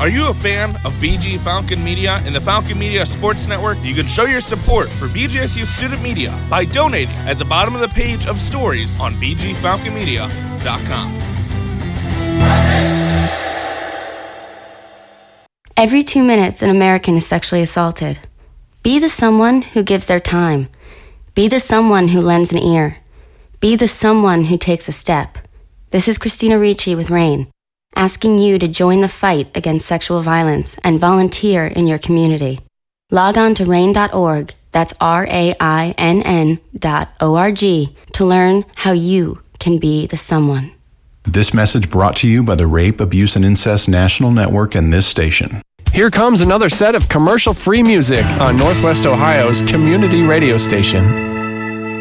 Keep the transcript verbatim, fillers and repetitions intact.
Are you a fan of B G Falcon Media and the Falcon Media Sports Network? You can show your support for B G S U Student Media by donating at the bottom of the page of stories on b g falcon media dot com. Every two minutes, an American is sexually assaulted. Be the someone who gives their time. Be the someone who lends an ear. Be the someone who takes a step. This is Christina Ricci with RAIN, asking you to join the fight against sexual violence and volunteer in your community. Log on to rain dot org, that's R A I N N dot O R G, to learn how you can be the someone. This message brought to you by the Rape, Abuse, and Incest National Network and this station. Here comes another set of commercial-free music on Northwest Ohio's community radio station.